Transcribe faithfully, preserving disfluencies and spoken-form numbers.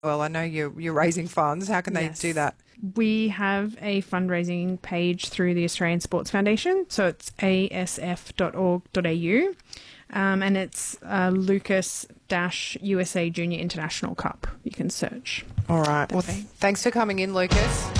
Well, I know you're, you're raising funds. How can Yes. they do that? We have a fundraising page through the Australian Sports Foundation, so it's a s f dot org dot a u, um, and it's uh, Lucas U S A Junior International Cup. You can search. All right. Well, Okay. th- thanks for coming in, Lucas.